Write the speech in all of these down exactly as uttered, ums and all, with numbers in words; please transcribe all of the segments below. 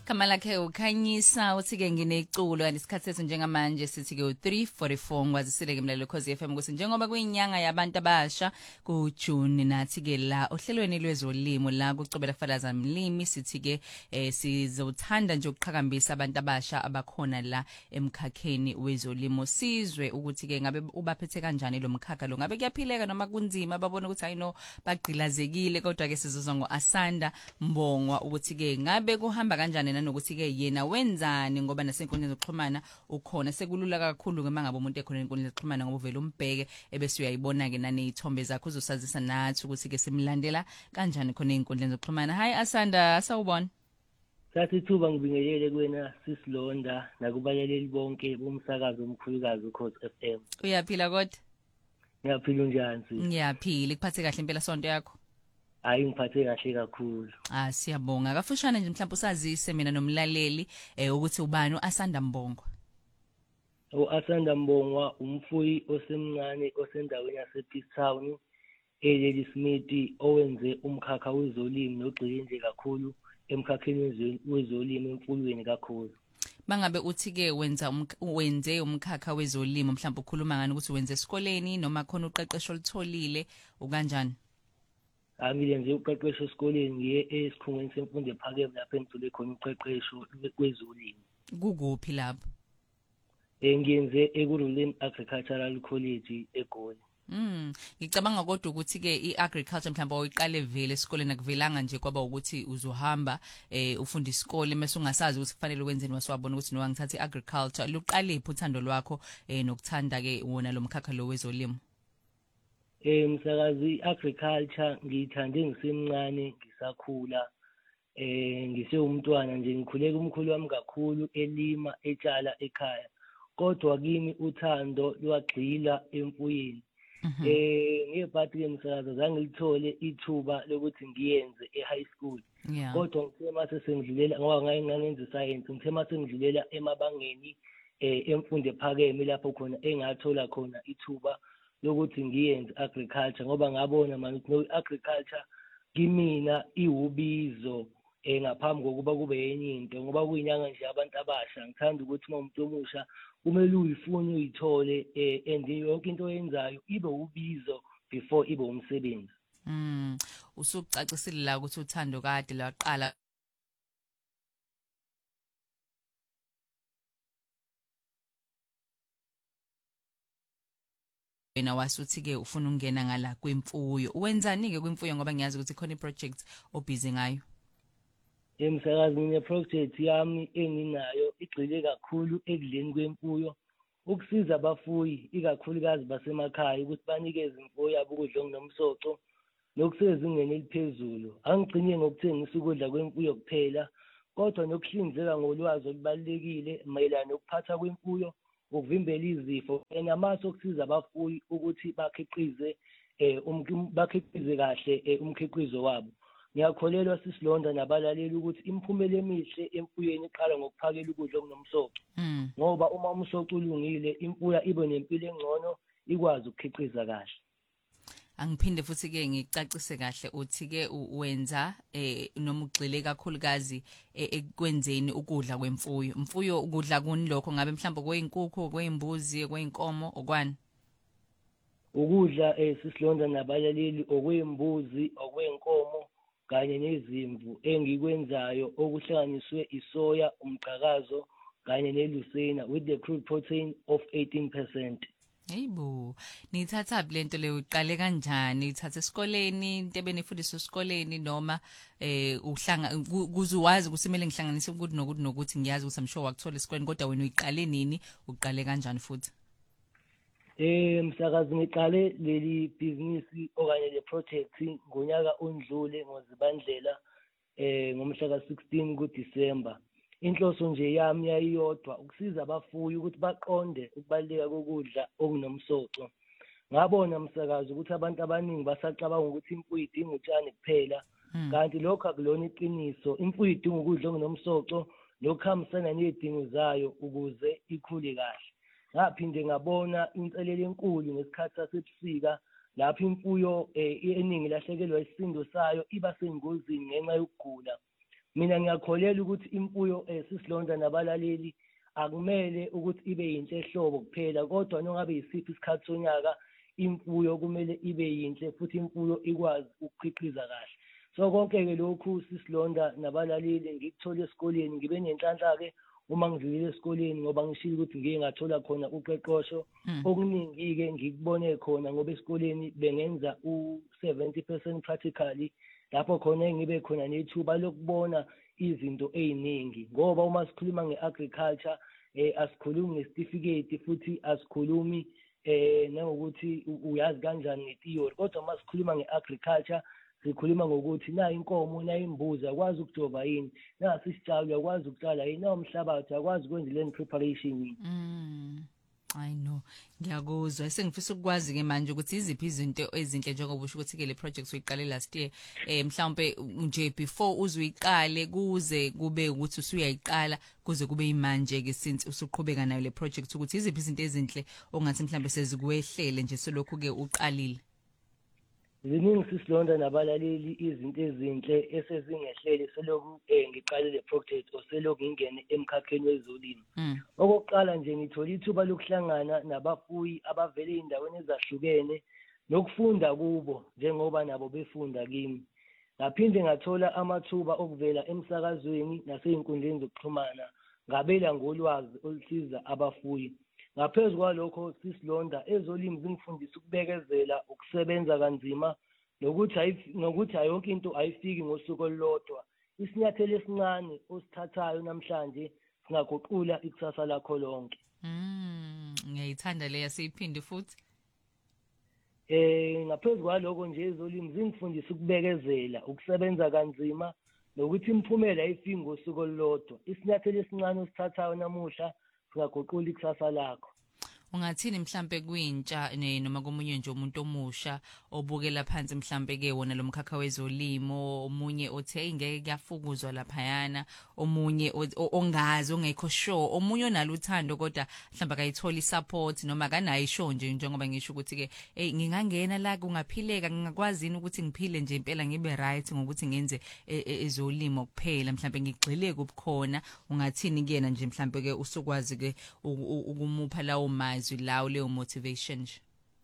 Igama lakhe ukhanyisa uthi-ke ngineculo kanti isikhathi sethu njengamanje sithi-ke u-three forty-four ngwazisile-ke mlalelo Ukhozi F M ukuthi njengoba kuyinyanga yabantu abasha kuJune nathi-ke la ohlelweni lwezolimo la kucobela falaza mlimi sithi-ke eh, sizothanda nje ukuqhakambisa abantu abasha abakhona la emkhakheni wezolimo sizwe ukuthi-ke ngabe ubaphethe kanjani lo mkhakha lo ngabe kuyaphileka noma kunzima babona ukuthi ayino bagqilazekile kodwa-ke sizozwa ngo-Asanda Mbongwa ukuthi-ke ngabe kuhamba kanjani nanokuthi-ke yena wenzani ngoba nasenkundleni zokuxhumana ukhona sekulula kakhulu-ke mangabe umuntu ekhona enkundleni zokuxhumana ngoba uvele umbheke ebese uyayibona-ke naney'thombe zakho uzosazisa nathi ukuthi-ke simlandela kanjani khona ey'nkundleni zokuxhumana. Hayi Asanda, asawubona. Sathi ithuba ngibingelele kuwena Sisilonda nakubalaleli bonke bomsakazo omkhulukazi Ukhozi F M. Uyaphila kodwa? Ngiyaphila njani sisi? Ngiyaphila, ikuphathe kahle impela sonto yakho? Hayi ngiphathe kahle kakhulu. Ah siyabonga. Kafushane nje mhlawumbe usazise mina nomlaleli eh ukuthi ubani uAsanda Mbongwa. uAsanda Mbongwa umfuyi osemncane osendaweni yase Peace Town eLady Smith owenze umkhakha wezolimo nogxile nje kakhulu emkhakheni wezolimo emfuyweni kakhulu. Bangabe uthi-ke wenza wenze umkhakha wezolimo mhlawumbe ukhuluma ngani ukuthi wenze esikoleni noma khona uqeqesho olutholile ukanjani? Amile nje uqeqesho esikoleni ngiye esikhungweni semfundo ephakeme lapho engithole khona uqeqesho kwezolimo. Kukuphi lapho? Engiyenze eKuruleni Agricultural College eGoli. Mm, ngicabanga kodwa ukuthi-ke i-agriculture mhlawumbe oyiqale vele esikoleni akuvelanga nje kwaba ukuthi uzohamba eh ufunda isikole mase ungasazi ukuthi kufanele wenzeni waswabona ukuthi no ngithatha i-agriculture luqalephi uthando lwakho eh nokuthanda-ke wona lo mkhakha lo wezolimo? Eh msakazi agriculture ngiyithande ngisemncane ngisakhula eh ngisewumntwana nje ngikhuleka umkhulu wami kakhulu elima etshala ekhaya kodwa kimi uthando lwagxila emfuyeni. Eh ngebhathi ke msakazi zange ngithole ithuba lokuthi ngiyenze e-high school kodwa ngithe mase sengidlulela ngoba ngangenza science ngithe mase ngidlulela emabangeni eh emfundo ephakeme lapho khona engathola khona ithuba lokuthi ngiyenze agriculture ngoba ngabona manje ukuthi no agriculture kimina iwubizo eh ngaphambi kokuba kube yenye into ngoba kuyinyanga nje abantu abasha ngithanda ukuthi uma umuntu omusha kumele uyifune uyithole eh and yonke into oyenzayo ibe ubizo before ibe umsebenzi. Mm usucacisile la ukuthi uthando kade laqala wena wasuthi-ke ufuna ukungena ngala kwimfuyo. Wenzani-ke kwimfuyo ngoba ngiyazi ukuthi khona i-project obhizi ngayo? Emsakazi ngine project yami enginayo igxile kakhulu ekudleni kwemfuyo ukusiza abafuyi ikakhulukazi basemakhaya ukuthi banikeze imfuyo yabo ukudla okunomsoco nokusezingeni eliphezulu. Angigcine ngokuthengisa ukudla kwemfuyo kuphela kodwa nokuhlinzeka ngolwazi olubalekile mayelana nokuphatha kwemfuyo ukuvimbela izifo namasu okusiza abafuyi ukuthi bakhiqize eh bakhiqize kahle umkhiqizo wabo. Ngiyakholelwa Sisilonda nabalaleli ukuthi imphumela emihle emfuyweni iqala ngokuphakela ukudla okunomsoco ngoba uma umsoco ulungile imfuyo ibe nempilo engcono ikwazi ukukhiqiza kahle. Angiphinde futhi-ke ngicacise kahle uthi-ke wenza eh noma ugxile kakhulukazi ekwenzeni ukudla kwemfuyo. Imfuyo ukudla kuni lokho ngabe mhlawumbe kwey'nkukhu, kwey'mbuzi, kwey'nkomo okwani? Ukudla eh Sisilonda nabalaleli okwey'mbuzi, okwey'nkomo kanye nezimvu engikwenzayo okuhlanganiswe isoya, umqhakazo kanye nelusena with the crude protein of eighteen percent. Hayibo, nithatha lento le uqale kanjani? Ithatha esikoleni, into ebenifundiswa esikoleni noma eh uhlanga kuzuwazi ukuthi kumele ngihlanganise ukuthi nokuthi nokuthi ngiyazi ukuthi I'm sure wakuthola esikoleni kodwa wena uyiqale nini? Uqale kanjani futhi? Eh msakazi ngiqale leli business okanye le project ngonyaka ondlule ngoZibandlela eh ngomhla ka sixteen kuDisemba. Inhloso nje yami yayiyodwa ukusiza abafuyi ukuthi baqonde ukubaleka kokudla okunomsoco. Ngabona msakazi ukuthi abantu abaningi basacabanga ukuthi imfuyo idinga utshani kuphela kanti lokho akulona iqiniso. Imfuyo idinga ukudla okunomsoco lokuhambisana nezidingo zayo ukuze ikhule kahle. Ngaphinde ngabona inselelo enkulu ngesikhathi sasebusika lapho imfuyo eningi lahlekelwa isisindo sayo iba sengozini ngenxa yokugula. mina ngiyakholela ukuthi imfuyo esisilonda nabalaleli akumele ukuthi ibe yinhle ehlobo kuphela kodwa nongabe yisiphi isikhathi sonyaka imfuyo kumele ibe yinhle futhi imfuyo ikwazi ukukhiqiza kahle. So konke ke lokhu sisilonda nabalaleli ngikuthole esikoleni ngibe nenhlanhla ke uma ngivile esikoleni ngoba ngishilo ukuthi ngike ngathola khona uqeqesho okuningi ke ngikubone khona ngoba esikoleni bengenza u seventy percent practically lapho khona ngibe khona nethuba lokubona izinto eziningi ngoba uma sikhuluma ngeagriculture eh asikhulumi ngesitifiketi futhi asikhulumi eh nangokuthi uyazi kanjani ngetheory kodwa uma sikhuluma ngeagriculture sikhuluma ngokuthi na inkomo na imbuzi akwazi ukujova yini na sisitshalo akwazi ukutshala yini na umhlabathi akwazi ukwenza land preparation yini. Mm. I know. Ngiyakuzwa. Esengifisa ukwazi ke manje ukuthi iziphi izinto ezinhle njengoba usho ukuthi ke le project uyiqale last year eh mhlawumbe nje before uzuyiqale kuze kube ukuthi usuyayiqala kuze kube imanje ke since usuqhubeka nayo le project ukuthi iziphi izinto ezinhle ongathi mhlawumbe sezikwehlele nje selokhu ke uqalile. Ziningi sisilonda nabalaleli izinto ezinhle esezingehlele selokhu eh ngiqale le project oselokhu ngingene emkhakheni wezolimo. Okokuqala nje ngithola ithuba lokuhlangana nabafuyi abavele endaweni ezahlukene nokufunda kubo njengoba nabo befunda kimi. Ngaphinde ngathola amathuba okuvela emsakazweni nasey'nkundleni zokuxhumana ngabela ngolwazi olusiza abafuyi. Ngaphezu kwalokho sisilonda ezolimo zingifundisa ukubekezela ukusebenza kanzima nokuthi nokuthi ayonke into ayifiki ngosuku olulodwa. Isinyathelo esincane osithathayo namhlanje singaguqula ikusasa lakho lonke. Mm, ngiyayithanda le yasiphinde futhi. Eh ngaphezu kwalokho nje ezolimo zingifundisa ukubekezela ukusebenza kanzima nokuthi imphumela ayifiki ngosuku olulodwa. Isinyathelo esincane osithathayo namuhla singaguqula ikusasa lakho. Ungathini mhlambe kwintsha noma komunye nje umuntu omusha obukela phansi mhlambe ke wona lo mkhakha wezolimo omunye othe ingeke kuyafukuzwa laphayana omunye ongazi ongekho sure omunye onalo uthando kodwa mhlamba akayithola isupport noma akanayo isho nje njengoba ngisho ukuthi ke hey ngingangena la kungaphileka ngingakwazi ukuthi ngiphile nje impela ngibe right ngokuthi ngenze ezolimo kuphela mhlambe ngigxile kubukhona ungathini kuyena nje mhlambe ke usukwazi ke ukumupha lawo mazwi lawo leyo motivation nje.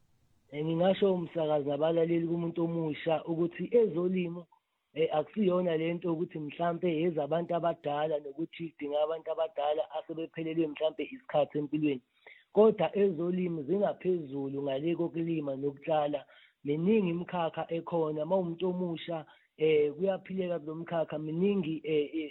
Ngingasho umsakazi nabalaleli kumuntu omusha ukuthi ezolimo eh akusiyona lento ukuthi mhlambe ezabantu abadala nokuthi idinga abantu abadala asebephelelwe mhlambe isikhathi empilweni kodwa ezolimo zingaphezulu ngale kokulima nokutshala miningi imkhakha ekhona mawumuntu omusha eh kuyaphileka kulomkhakha miningi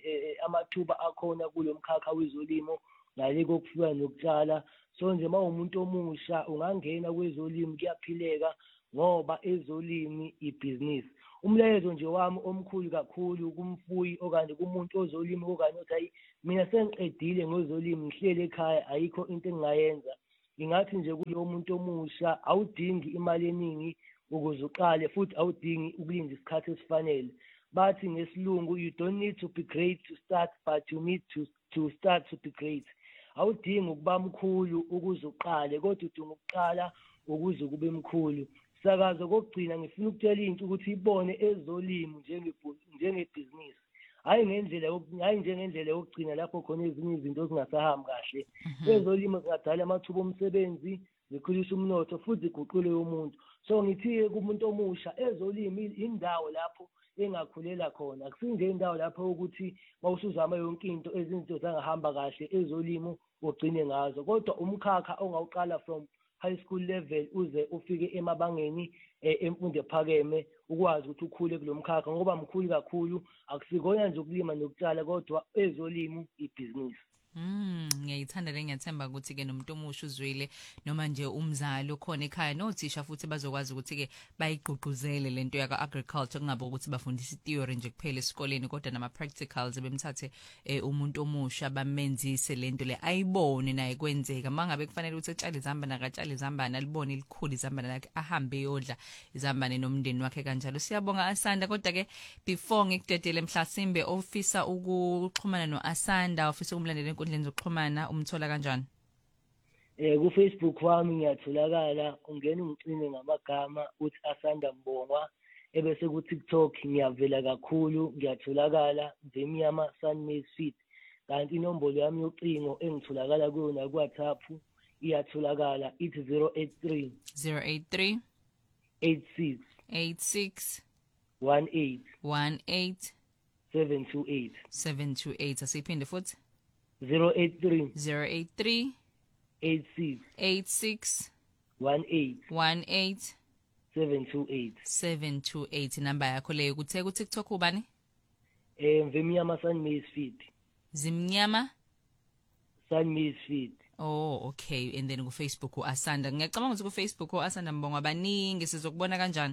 amathuba akhona kulomkhakha wezolimo ngale kokufika nokutshala. So nje mawumuntu omusha ungangena kwezolimo kuyaphileka ngoba ezolimi ibusiness. Umlayezo nje wami omkhulu kakhulu kumfuyi okanye kumuntu ozolima okanye uthi hayi mina sengiqedile ngozolimo ngihlele ekhaya ayikho into engingayenza. Ngingathi nje kulo muntu omusha awudingi imali eningi ukuze uqale futhi awudingi ukulinda isikhathi esifanele. Bathi ngesilungu you don't need to be great to start but you need to to start to be great. Awudingi ukuba mkhulu ukuze uqale kodwa udinga ukuqala ukuze kube mkhulu. Sakazo kokugcina ngifuna ukutshela into ukuthi ibone ezolimo njenge njengebusiness hayi ngendlela hayi njengendlela yokugcina lapho khona ezinye izinto ezingasahambi kahle. Ezolimo zingadala amathuba omsebenzi zikhulisa umnotho futhi ziguqule umuntu. So ngithi kumuntu omusha ezolimo indawo lapho engakhulela khona akusinje indawo lapho ukuthi mawusuzama yonke into ezinto zangahamba kahle ezolimo ugcine ngazo kodwa umkhakha ongawuqala from high school level uze ufike emabangeni emfundo ephakeme ukwazi ukuthi ukhule kulomkhakha ngoba mkhulu kakhulu akusikona nje ukulima nokutshala kodwa ezolimo ibusiness. Mm, ngiyayithanda le ngiyathemba ukuthi ke nomuntu omusha uzwile noma nje umzali okhona ekhaya nothisha futhi bazokwazi ukuthi ke bayigqugquzele lento yaka agriculture kungabe ukuthi bafundisa theory nje kuphela esikoleni kodwa nama practicals bemthathe umuntu omusha bamenzise lento le ayibone naye kwenzeka mangabe kufanele ukuthi etshale izambane akatshale izambane alibone ilikhulu izambane lakhe ahambe yodla izambane nomndeni wakhe kanjalo. Siyabonga Asanda kodwa ke before ngikudedele Mhlasimbe ofisa ukuxhumana no Asanda ofisa ukumlandela enkundleni zokuxhumana umthola kanjani? Eh ku Facebook wami ngiyatholakala ungena ungcine ngamagama uthi Asanda Mbongwa ebese ku TikTok ngiyavela kakhulu, ngiyatholakala Vimnyama Sunmaze Fit. Kanti inombolo yami yocingo engitholakala kuyona ku WhatsApp iyatholakala ithi zero eight three zero eight three eight six eight six one eight one eight seven two eight seven two eight. Asiphinde futhi zero eight three zero eight three eight six eight six one eight one eight seven two eight seven two eight. Number yakho leyo kuthe ku TikTok ubani? Eh Vimnyama Sunmaze Fit. Zimnyama Sunmaze Fit. Oh okay, and then ku Facebook uAsanda. Ngiyacabanga ukuthi ku Facebook uAsanda Mbongo abaningi sizokubona kanjani?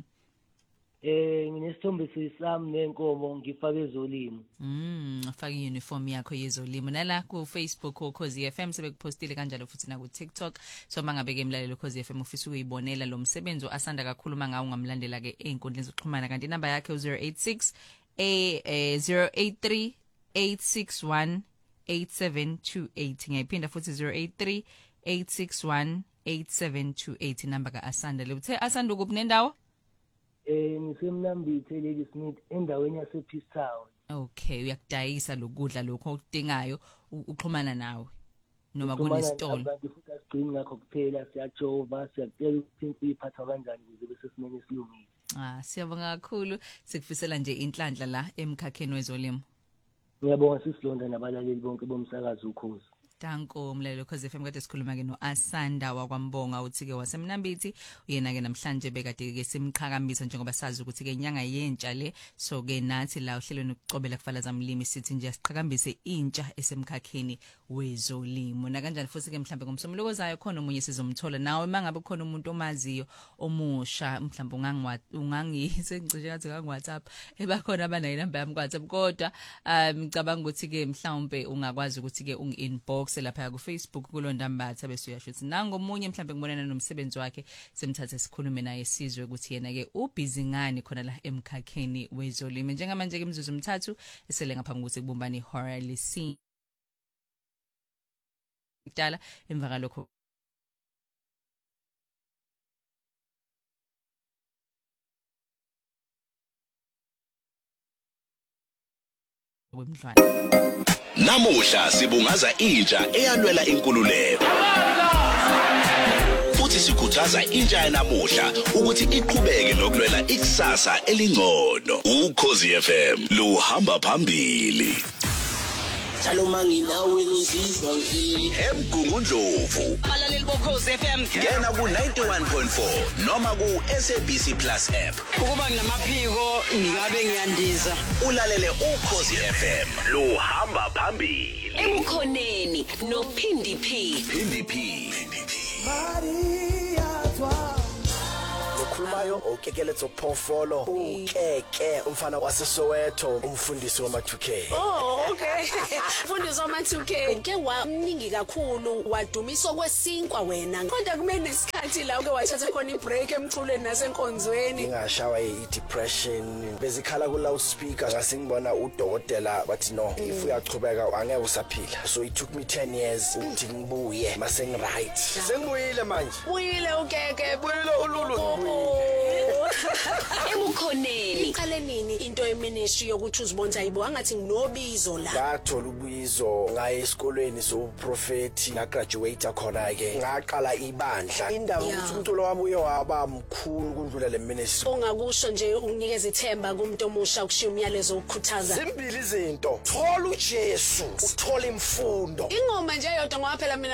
Eh nginesithombe sami nenkomo ngifake ezolimo. Mm, afake uniform yakho yezolimo nala ku Facebook uKhozi F M sebekupostile kanjalo futhi na ku TikTok. So mangabe ke emlalelo uKhozi F M ufisa ukuyibonela lo msebenzi uAsanda kakhulu manga ungamlandela ke einkundleni zokuxhumana kanti inamba yakhe u zero eight six eh zero eight three eight six one eight seven two eight. Ngiyiphinda futhi zero eight three eight six one eight seven two eight inamba kaAsanda. Lebuthe Asanda ukuphi nendawo? Eh ngisemnambithe Lady Smith endaweni yase Peace Town. Okay, uyakudayisa lokudla lokho okudingayo uxhumana nawe noma kunestore. Abantu futhi asigcini ngakho kuphela siyajova siyacela ukuthi impilo iphathwa kanjani ukuze bese simene silungile. Ah, siyabonga kakhulu sikufisela nje inhlanhla la emkhakheni wezolimo. Ngiyabonga sisilonda nabalaleli bonke bomsakazo uKhozi. Danko umlalelo Khozi F M kade sikhuluma ke noAsanda wakwambonga uthi ke wasemnambithi uyena ke namhlanje bekade ke simqhakamisa njengoba sazi ukuthi ke inyanga yentsha le so ke nathi la uhlelweni ukucobela kufala zamlimi sithi nje siqhakambise intsha esemkhakheni wezolimo na kanjani futhi ke mhlambe ngomsombuluko zayo khona umunye sizomthola nawe mangabe khona umuntu omaziyo omusha mhlambe ungangwa ungangise ngicishe kathi ka WhatsApp ebakhona abana inamba yami WhatsApp kodwa ngicabanga ukuthi ke mhlawumbe ungakwazi ukuthi ke ungi-inbox lapha ku Facebook kulondambatha bese uyasho ukuthi nangomunye mhlambe ngibonana nomsebenzi wakhe semthathe sikhulume naye sizwe ukuthi yena ke ubusy ngani khona la emkhakheni wezolimo njengamanje ke imizuzu emithathu esele ngaphambi ukuthi kubumbane ihora lesi dala emva kalokho wemdlwana. Namuhla sibungaza intsha eyalwela inkululeko. Futhi sikhuthaza intsha yanamuhla ukuthi iqhubeke nokulwela ikusasa elingcono. uKhozi F M luhamba phambili. Njalo manginawe ngizizwa ngini eMgungundlovu. abalaleli boKhozi F M Ngena ku ninety-one point four noma ku S A B C Plus app. ukuba nginamaphiko ngingabe ngiyandiza Ulalele uKhozi F M luhamba phambili. Emkhoneni noPhindi P. Phindi P. Khulumayo ukekeletso Phofolo ukeke umfana waseSoweto umfundisi wama two K. Oh okay. Mfundisi wama two K ke wamningi kakhulu wadumiso kwesinkwa wena. Kodwa kumele nesikhathi la uke wathatha khona ibreak emculweni nasenkonzweni. Ngingashawa i-depression bezikhala ku loudspeaker ngasingibona udokotela bathi no if uyachubeka angeke usaphila. So it took me ten years ukuthi ngibuye mase ngi right. Sengibuyile manje. Buyile ukeke. Buyile ululu. Emkhoneni iqale nini into yeministry yokuthi uzibonza ayibo angathi nginobizo la ngathola ubuyizo ngaye esikolweni soprofeti na graduate khona ke ngaqala ibandla indaba ukuthi umculo wami uye waba mkhulu kundlula le ministry ongakusho nje ukunikeza ithemba kumuntu omusha ukushiya umyalezo ukukhuthaza zimbili izinto thola uJesu uthola imfundo ingoma nje yodwa ngoba phela mina